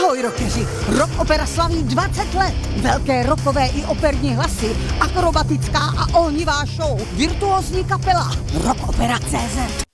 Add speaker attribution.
Speaker 1: Ahoj rockeři, Rock Opera slaví 20 let. Velké rockové i operní hlasy, akrobatická a ohnivá show, virtuózní kapela, Rockopera.cz.